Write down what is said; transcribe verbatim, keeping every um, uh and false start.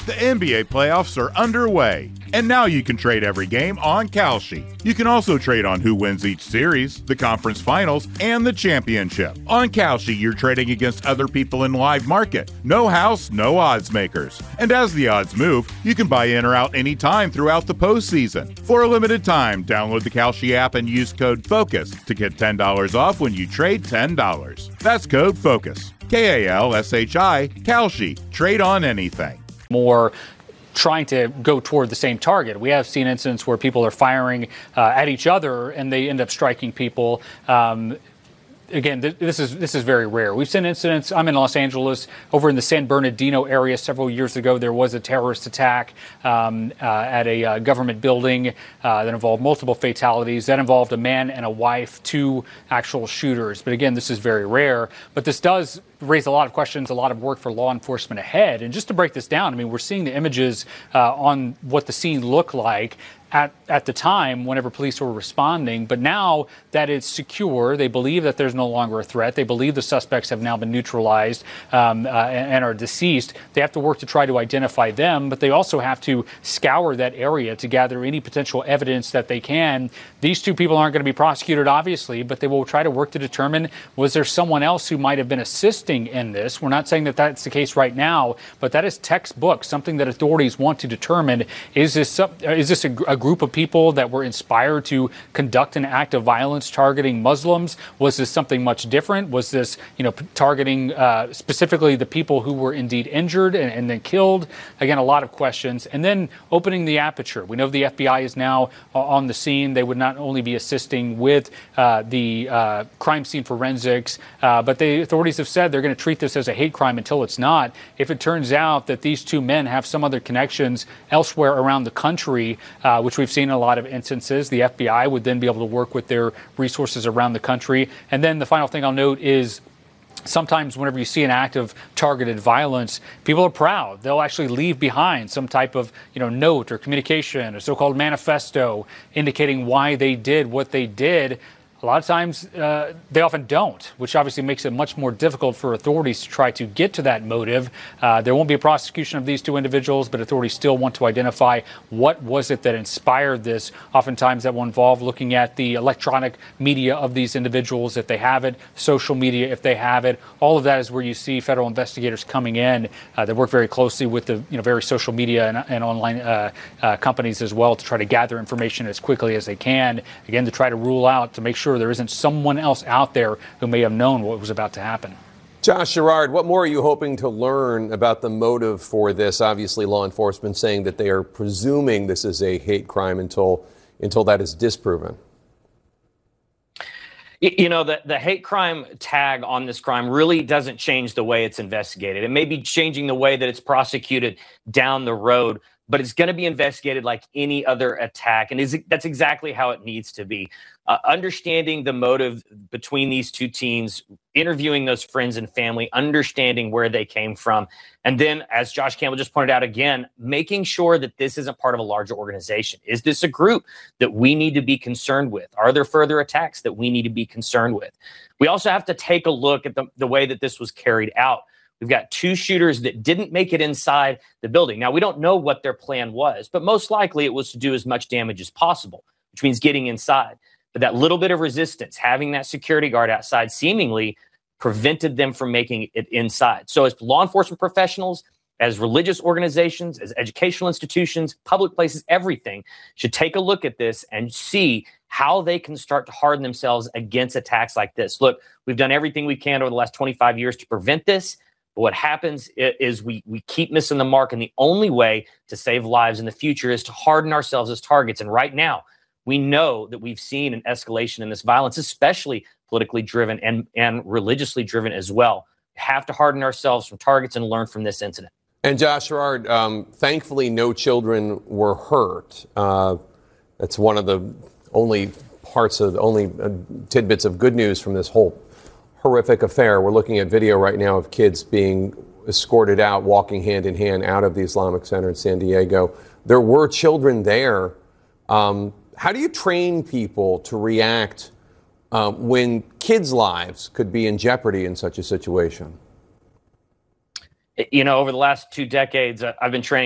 The N B A playoffs are underway, and now you can trade every game on Kalshi. You can also trade on who wins each series, the conference finals, and the championship. On Kalshi, you're trading against other people in live market. No house, no odds makers. And as the odds move, you can buy in or out anytime throughout the postseason. For a limited time, download the Kalshi app and use code FOCUS to get ten dollars off when you trade ten dollars. That's code FOCUS. K A L S H I, Kalshi. Trade on anything. More trying to go toward the same target. We have seen incidents where people are firing uh, at each other and they end up striking people. Um, Again, th- this is this is very rare. We've seen incidents. I'm in Los Angeles. Over in the San Bernardino area several years ago, there was a terrorist attack um, uh, at a uh, government building uh, that involved multiple fatalities. That involved a man and a wife, two actual shooters. But again, this is very rare. But this does raise a lot of questions, a lot of work for law enforcement ahead. And just to break this down, I mean, we're seeing the images uh, on what the scene looked like at, at the time whenever police were responding. But now that it's secure, they believe that there's no longer a threat. They believe the suspects have now been neutralized um, uh, and, and are deceased. They have to work to try to identify them, but they also have to scour that area to gather any potential evidence that they can. These two people aren't going to be prosecuted, obviously, but they will try to work to determine, was there someone else who might have been assisting in this? We're not saying that that's the case right now, but that is textbook, something that authorities want to determine. Is this, is this a, a group of people that were inspired to conduct an act of violence targeting Muslims? Was this something much different? Was this, you know, targeting uh, specifically the people who were indeed injured and, and then killed? Again, a lot of questions. And then opening the aperture. We know the F B I is now uh, on the scene. They would not only be assisting with uh, the uh, crime scene forensics, uh, but the authorities have said they're going to treat this as a hate crime until it's not. If it turns out that these two men have some other connections elsewhere around the country, uh, which we've seen in a lot of instances, the F B I would then be able to work with their resources around the country. And then the final thing I'll note is sometimes whenever you see an act of targeted violence, people are proud. They'll actually leave behind some type of, you know, note or communication, a so-called manifesto indicating why they did what they did. A lot of times uh, they often don't, which obviously makes it much more difficult for authorities to try to get to that motive. Uh, there won't be a prosecution of these two individuals, but authorities still want to identify what was it that inspired this. Oftentimes that will involve looking at the electronic media of these individuals if they have it, social media if they have it. All of that is where you see federal investigators coming in. Uh, they work very closely with the you know very social media and, and online uh, uh, companies as well to try to gather information as quickly as they can, again, to try to rule out, to make sure there isn't someone else out there who may have known what was about to happen. Josh Gerard, what more are you hoping to learn about the motive for this? Obviously, law enforcement saying that they are presuming this is a hate crime until until that is disproven. You know, the, the hate crime tag on this crime really doesn't change the way it's investigated. It may be changing the way that it's prosecuted down the road, but it's going to be investigated like any other attack. And is it, that's exactly how it needs to be. Uh, understanding the motive between these two teams, interviewing those friends and family, understanding where they came from. And then, as Josh Campbell just pointed out again, making sure that this isn't part of a larger organization. Is this a group that we need to be concerned with? Are there further attacks that we need to be concerned with? We also have to take a look at the, the way that this was carried out. We've got two shooters that didn't make it inside the building. Now, we don't know what their plan was, but most likely it was to do as much damage as possible, which means getting inside. But that little bit of resistance, having that security guard outside, seemingly prevented them from making it inside. So as law enforcement professionals, as religious organizations, as educational institutions, public places, everything should take a look at this and see how they can start to harden themselves against attacks like this. Look, we've done everything we can over the last twenty-five years to prevent this. But what happens is we, we keep missing the mark. And the only way to save lives in the future is to harden ourselves as targets. And right now, we know that we've seen an escalation in this violence, especially politically driven and, and religiously driven as well. We have to harden ourselves from targets and learn from this incident. And Josh Gerard, um, thankfully, no children were hurt. Uh, that's one of the only parts of, only uh, tidbits of good news from this whole horrific affair. We're looking at video right now of kids being escorted out, walking hand in hand out of the Islamic Center in San Diego. There were children there. Um, how do you train people to react uh, when kids' lives could be in jeopardy in such a situation? You know, over the last two decades, I've been training